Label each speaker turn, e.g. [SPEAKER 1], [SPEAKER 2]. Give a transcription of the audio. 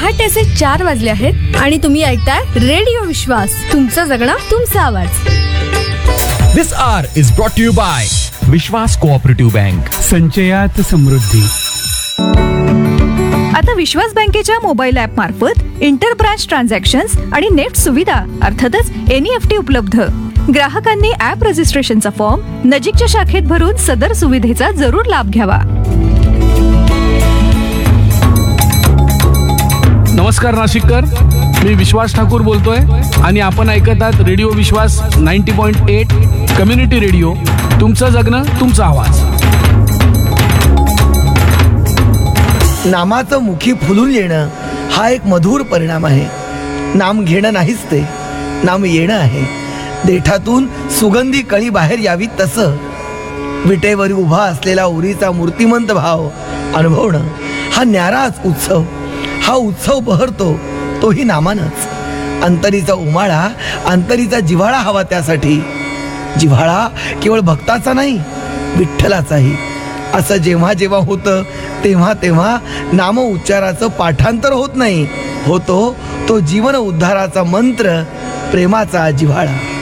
[SPEAKER 1] पहाटेचे 4 वाजले आहेत आणि तुम्ही ऐकताय रेडिओ विश्वास, तुमचं जगणं तुमचा आवाज.
[SPEAKER 2] This hour is brought to you by Vishwas cooperative bank.
[SPEAKER 3] संचयात समृद्धी.
[SPEAKER 4] आता विश्वास बँकेच्या मोबाईल ॲप मार्फत इंटरब्रांच ट्रान्झॅक्शन्स आणि नेट सुविधा अर्थातच NEFT उपलब्ध. ग्राहकांनी ॲप रजिस्ट्रेशनचा फॉर्म नजीकच्या शाखेत भरून सदर सुविधेचा जरूर लाभ घ्यावा.
[SPEAKER 3] नमस्कार नाशिककर, मी विश्वास ठाकूर बोलतोय आणि आपण ऐकत आहात रेडिओ विश्वास 90.8 कम्युनिटी रेडिओ, तुमचं जगणं तुमचा आवाज.
[SPEAKER 5] नामाचं मुखी फुलून येणं हा एक मधुर परिणाम आहे. नाम घेणं नाहीच ते, नाम येणं आहे. देठातून सुगंधी कळी बाहेर यावी तसं विटेवर उभा असलेला उरीचा मूर्तिमंत भाव अनुभवणं हा न्याराच उत्सव. हा उत्सव बहरतो तोही नामानच. अंतरीचा उमाळा, अंतरीचा जिव्हाळा हवा त्यासाठी. जिव्हाळा केवळ भक्ताचा नाही, विठ्ठलाचाही. असं जेव्हा जेव्हा होतं तेव्हा तेव्हा नाम उच्चाराचं पाठांतर होत नाही, होतो तो जीवन उद्धाराचा मंत्र, प्रेमाचा जिव्हाळा.